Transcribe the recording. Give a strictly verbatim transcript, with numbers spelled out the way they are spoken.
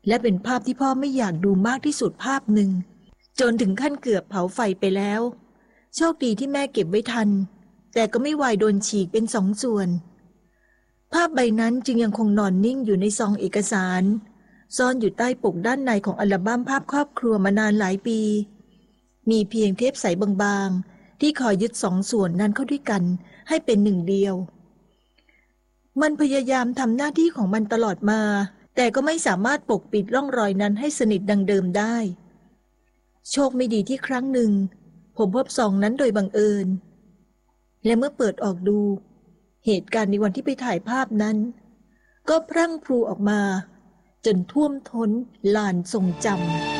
และเป็นภาพที่พ่อไม่อยากดูมากที่สุดภาพหนึ่งจนถึงขั้นเกือบเผาไฟไปแล้วโชคดีที่แม่เก็บไว้ทันแต่ก็ไม่ไหวโดนฉีกเป็นสองส่วนภาพใบนั้นจึงยังคงนอนนิ่งอยู่ในซองเอกสารซ่อนอยู่ใต้ปกด้านในของอัลบั้มภาพครอบครัวมานานหลายปีมีเพียงเทปใสบางๆที่คอยยึดสองส่วนนั้นเข้าด้วยกันให้เป็นหนึ่งเดียวมันพยายามทำหน้าที่ของมันตลอดมาแต่ก็ไม่สามารถปกปิดร่องรอยนั้นให้สนิทดังเดิมได้โชคไม่ดีที่ครั้งหนึ่งผมพบซองนั้นโดยบังเอิญและเมื่อเปิดออกดูเหตุการณ์ในวันที่ไปถ่ายภาพนั้นก็พรั่งพรูออกมาจนท่วมท้นลานทรงจำ